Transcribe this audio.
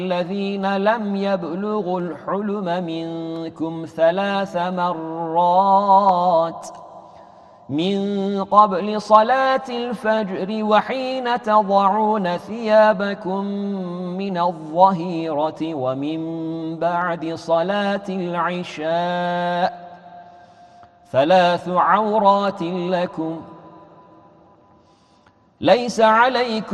الذين لم يبلغوا الحلم منكم 3 مرات من قبل صلاة الفجر وحين تضعون ثيابكم من الظهيرة ومن بعد صلاة العشاء 3 عورات لكم ليس عليكم